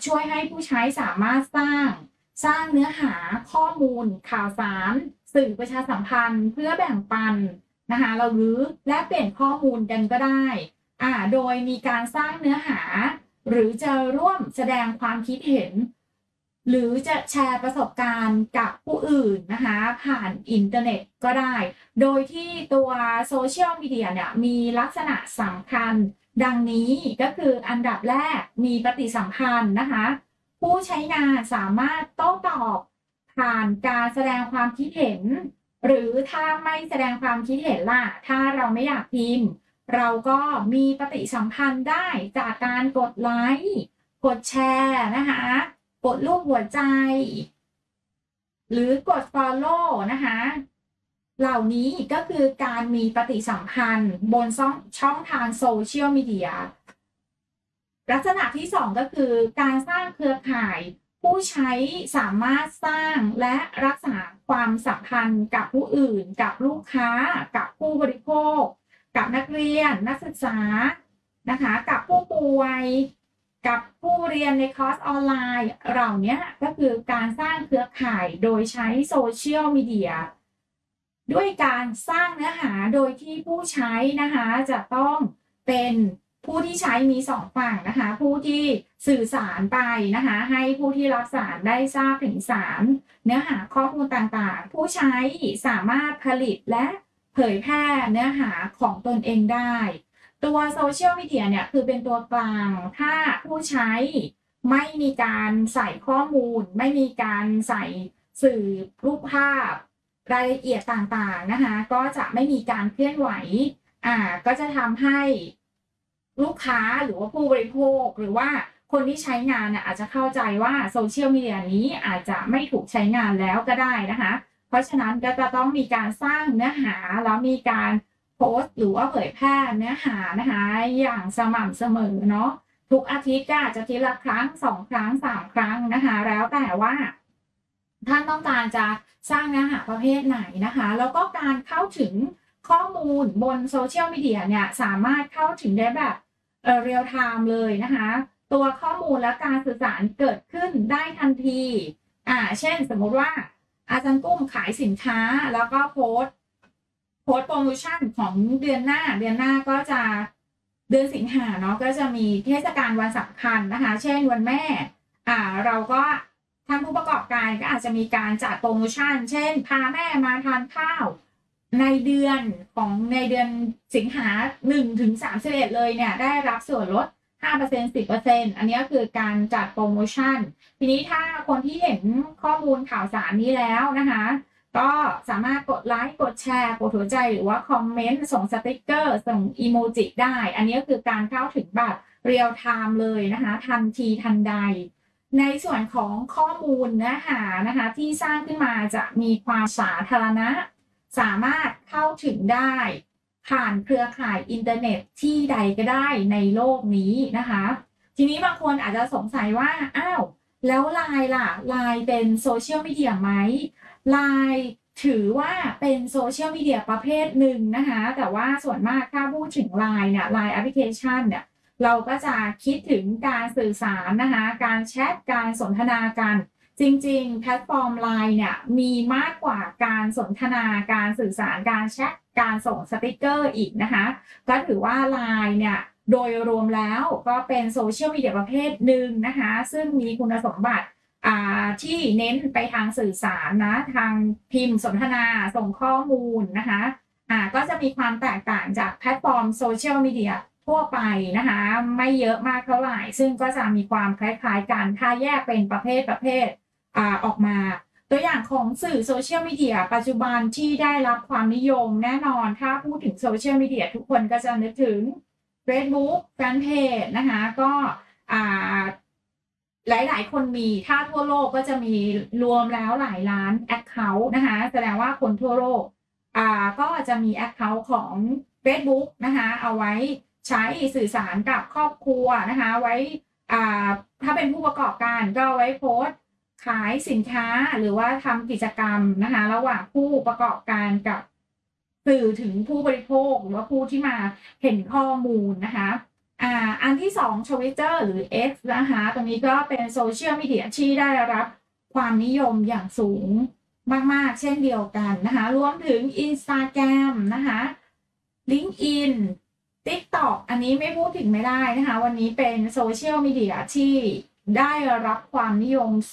ช่วยให้ผู้ใช้สามารถสร้างเนื้อหาข้อมูลข่าวสารสื่อประชาสัมพันธ์เพื่อแบ่งปันนะคะเราหรือแลกเปลี่ยนข้อมูลกันก็ได้โดยมีการสร้างเนื้อหาหรือจะร่วมแสดงความคิดเห็นหรือจะแชร์ประสบการณ์กับผู้อื่นนะคะผ่านอินเทอร์เน็ตก็ได้โดยที่ตัวโซเชียลมีเดียเนี่ยมีลักษณะสำคัญดังนี้ก็คืออันดับแรกมีปฏิสัมพันธ์นะคะผู้ใช้งานสามารถโต้ตอบผ่านการแสดงความคิดเห็นหรือถ้าไม่แสดงความคิดเห็นล่ะถ้าเราไม่อยากพิมพ์เราก็มีปฏิสัมพันธ์ได้จากการกดไลค์กดแชร์นะคะกดรูปหัวใจหรือกด follow นะคะเหล่านี้ก็คือการมีปฏิสัมพันธ์บนช่องทางโซเชียลมีเดียลักษณะที่2ก็คือการสร้างเครือข่ายผู้ใช้สามารถสร้างและรักษาความสัมพันธ์กับผู้อื่นกับลูกค้ากับผู้บริโภคกับนักเรียนนักศึกษานะคะกับผู้ป่วยกับผู้เรียนในคอร์สออนไลน์เหล่านี้ก็คือการสร้างเครือข่ายโดยใช้โซเชียลมีเดียด้วยการสร้างเนื้อหาโดยที่ผู้ใช้นะคะจะต้องเป็นผู้ที่ใช้มี2ฝั่งนะคะผู้ที่สื่อสารไปนะคะให้ผู้ที่รับสารได้ทราบถึงสารเนื้อหาข้อมูลต่างๆผู้ใช้สามารถผลิตและเผยแพร่เนื้อหาของตนเองได้ตัวโซเชียลมีเดียเนี่ยคือเป็นตัวกลางถ้าผู้ใช้ไม่มีการใส่ข้อมูลไม่มีการใส่สื่อรูปภาพรายละเอียดต่างๆนะคะก็จะไม่มีการเคลื่อนไหวก็จะทำให้ลูกค้าหรือว่าผู้บริโภคหรือว่าคนที่ใช้งานอาจจะเข้าใจว่าโซเชียลมีเดียนี้อาจจะไม่ถูกใช้งานแล้วก็ได้นะคะเพราะฉะนั้นก็จะต้องมีการสร้างเนื้อหาแล้วมีการโพสต์หรือว่าเผยแพร่เนื้อหานะคะอย่างสม่ำเสมอเนาะทุกอาทิตย์ก็อาจจะทีละครั้ง2ครั้ง3ครั้งนะคะแล้วแต่ว่าท่านต้องการจะสร้างเนื้อหาประเภทไหนนะคะแล้วก็การเข้าถึงข้อมูลบนโซเชียลมีเดียเนี่ยสามารถเข้าถึงได้แบบเรียลไทม์เลยนะคะตัวข้อมูลและการสื่อสารเกิดขึ้นได้ทันทีเช่นสมมติว่าอาจารย์กุ้งขายสินค้าแล้วก็โพสต์โปรโมชั่นของเดือนหน้าก็จะเดือนสิงหาเนาะก็จะมีเทศกาลวันสำคัญนะคะเช่นวันแม่เราก็ทางผู้ประกอบการก็อาจจะมีการจัดโปรโมชั่นเช่นพาแม่มาทานข้าวในเดือนสิงหา1-31เลยเนี่ยได้รับส่วนลด 5% 10% อันนี้ก็คือการจัดโปรโมชั่นทีนี้ถ้าคนที่เห็นข้อมูลข่าวสารนี้แล้วนะคะก็สามารถกดไลค์กดแชร์กดหัวใจหรือว่าคอมเมนต์ส่งสติกเกอร์ส่งอีโมจิได้อันนี้ก็คือการเข้าถึงแบบเรียลไทม์เลยนะคะทันทีทันใดในส่วนของข้อมูลเนื้อหานะคะที่สร้างขึ้นมาจะมีความสาธารณะสามารถเข้าถึงได้ผ่านเครือข่ายอินเทอร์เน็ตที่ใดก็ได้ในโลกนี้นะคะทีนี้บางคนอาจจะสงสัยว่าอ้าวแล้วไลน์ล่ะไลน์เป็นโซเชียลมีเดียไหมไลน์ถือว่าเป็นโซเชียลมีเดียประเภทหนึ่งนะคะแต่ว่าส่วนมากถ้าพูดถึงไลน์เนี่ยไลน์แอปพลิเคชันเนี่ยเราก็จะคิดถึงการสื่อสารนะคะการแชทการสนทนากันจริงๆแพลตฟอร์มไลน์เนี่ยมีมากกว่าการสนทนาการสื่อสารการแชทการส่งสติกเกอร์อีกนะคะก็ถือว่าไลน์เนี่ยโดยรวมแล้วก็เป็นโซเชียลมีเดียประเภทหนึ่งนะคะซึ่งมีคุณสมบัติที่เน้นไปทางสื่อสารนะทางพิมพ์สนทนาส่งข้อมูลนะคะก็จะมีความแตกต่างจากแพลตฟอร์มโซเชียลมีเดียทั่วไปนะคะไม่เยอะมากเท่าไหร่ซึ่งก็จะมีความคล้ายๆกันถ้าแยกเป็นประเภทออกมาตัวอย่างของสื่อโซเชียลมีเดียปัจจุบันที่ได้รับความนิยมแน่นอนถ้าพูดถึงโซเชียลมีเดียทุกคนก็จะนึกถึง Facebook แฟนเพจนะคะก็หลายๆคนมีถ้าทั่วโลกก็จะมีรวมแล้วหลายล้าน account นะคะแสดงว่าคนทั่วโลกก็จะมี account ของ Facebook นะคะเอาไว้ใช้สื่อสารกับครอบครัวนะคะไว้ถ้าเป็นผู้ประกอบการก็ไว้โพสต์ขายสินค้าหรือว่าทำกิจกรรมนะคะระหว่างผู้ประกอบการกับสื่อถึงผู้บริโภคหรือว่าผู้ที่มาเห็นข้อมูลนะคะอันที่สอง Twitter หรือ X นะคะตรงนี้ก็เป็นโซเชียลมีเดียที่ได้รับความนิยมอย่างสูงมากๆเช่นเดียวกันนะคะรวมถึง Instagram นะคะ LinkedIn TikTok อันนี้ไม่พูดถึงไม่ได้นะคะวันนี้เป็นโซเชียลมีเดียที่ได้รับความนิยม